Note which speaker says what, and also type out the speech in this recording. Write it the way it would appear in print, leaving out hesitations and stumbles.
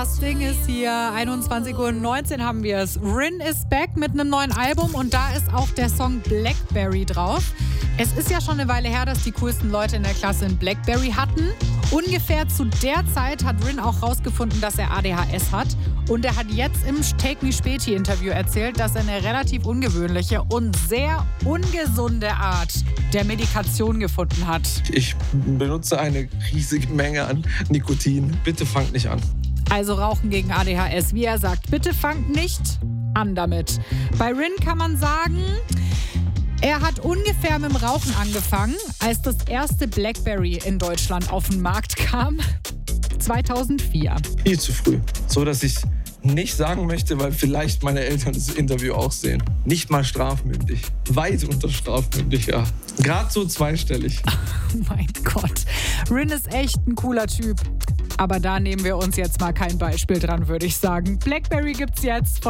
Speaker 1: Das Ding ist hier, 21:19 Uhr haben wir es. Rin is back mit einem neuen Album und da ist auch der Song Blackberry drauf. Es ist ja schon eine Weile her, dass die coolsten Leute in der Klasse ein Blackberry hatten. Ungefähr zu der Zeit hat Rin auch rausgefunden, dass er ADHS hat. Und er hat jetzt im Take Me Späti Interview erzählt, dass er eine relativ ungewöhnliche und sehr ungesunde Art der Medikation gefunden hat.
Speaker 2: Ich benutze eine riesige Menge an Nikotin. Bitte fangt nicht an.
Speaker 1: Also Rauchen gegen ADHS, wie er sagt, bitte fangt nicht an damit. Bei Rin kann man sagen, er hat ungefähr mit dem Rauchen angefangen, als das erste Blackberry in Deutschland auf den Markt kam, 2004.
Speaker 2: Viel zu früh. So, dass ich nicht sagen möchte, weil vielleicht meine Eltern das Interview auch sehen. Nicht mal strafmündig. Weit unter strafmündig, ja. Gerade so zweistellig.
Speaker 1: Oh mein Gott. Rin ist echt ein cooler Typ. Aber da nehmen wir uns jetzt mal kein Beispiel dran, würde ich sagen. Blackberry gibt's jetzt von